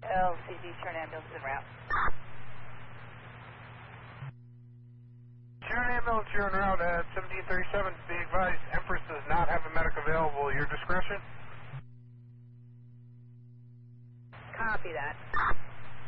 LCD, turn ambulance en route. Sharon ambulance, you're en route at 1737. Be advised, Empress does not have a medic available. Your discretion? Copy that.